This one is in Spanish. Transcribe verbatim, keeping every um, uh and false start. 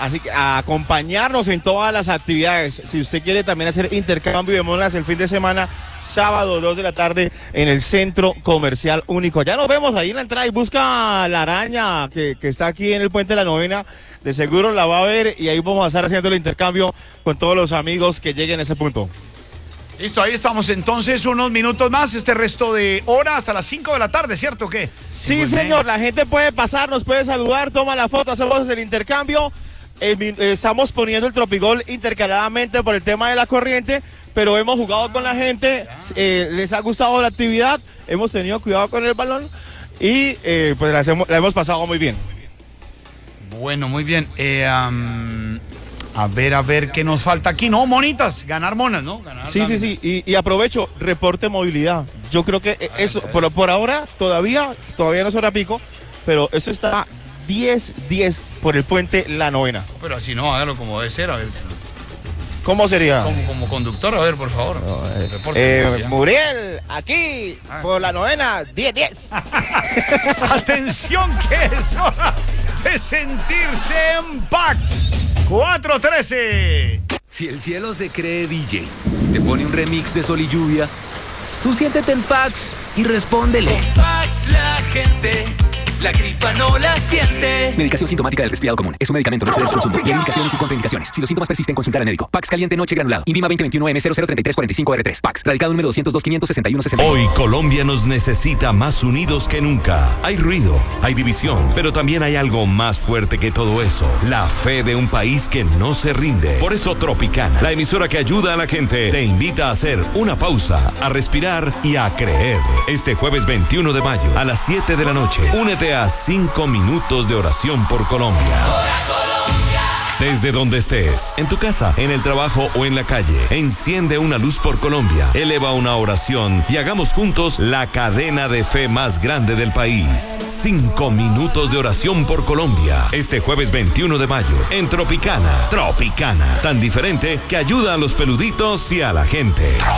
Así que a acompañarnos en todas las actividades. Si usted quiere también hacer intercambio de monedas el fin de semana, sábado dos de la tarde en el Centro Comercial Único. Ya nos vemos ahí en la entrada y busca la araña que, que está aquí en el Puente de la Novena. De seguro la va a ver y ahí vamos a estar haciendo el intercambio con todos los amigos que lleguen a ese punto. Listo, ahí estamos entonces, unos minutos más, este resto de hora hasta las cinco de la tarde, ¿cierto o qué? Sí, Pues señor, la gente puede pasar, nos puede saludar, toma la foto, hacemos el intercambio. Eh, estamos poniendo el Tropigol intercaladamente por el tema de la corriente, pero hemos jugado con la gente, eh, les ha gustado la actividad, hemos tenido cuidado con el balón y eh, pues la hemos, la hemos pasado muy bien. Bueno, muy bien. Eh, um, a ver, a ver qué nos falta aquí. No, monitas, ganar monas, ¿no? Ganar sí, sí, sí, y, y aprovecho, reporte movilidad. Yo creo que eso, por, por ahora, todavía, todavía no es hora pico, pero eso está diez diez por el Puente La Novena. Pero así no, hágalo como debe ser, a ver. ¿Cómo sería? Como, como conductor, a ver, por favor. No, eh, eh, Muriel, aquí, ah. por La Novena, diez diez. Atención, que es hora de sentirse en Pax. cuatro trece. Si el cielo se cree D J y te pone un remix de Sol y Lluvia, tú siéntete en Pax y respóndele. Con Pax la gente, la gripa no la siente. Medicación sintomática del resfriado común. Es un medicamento, no se debe su consumo. Tiene indicaciones y contraindicaciones. Si los síntomas persisten, consultar al médico. Pax caliente noche granulado. INVIMA veinte veintiuno M cero cero treinta y tres cuarenta y cinco R tres. Pax. Radicado número doscientos dos quinientos sesenta y uno sesenta. Hoy Colombia nos necesita más unidos que nunca. Hay ruido, hay división, pero también hay algo más fuerte que todo eso. La fe de un país que no se rinde. Por eso Tropicana, la emisora que ayuda a la gente, te invita a hacer una pausa, a respirar y a creer. Este jueves veintiuno de mayo a las siete de la noche, únete a cinco minutos de oración por Colombia. Desde donde estés, en tu casa, en el trabajo o en la calle, enciende una luz por Colombia, eleva una oración y hagamos juntos la cadena de fe más grande del país. Cinco minutos de oración por Colombia. Este jueves veintiuno de mayo, en Tropicana. Tropicana, tan diferente que ayuda a los peluditos y a la gente.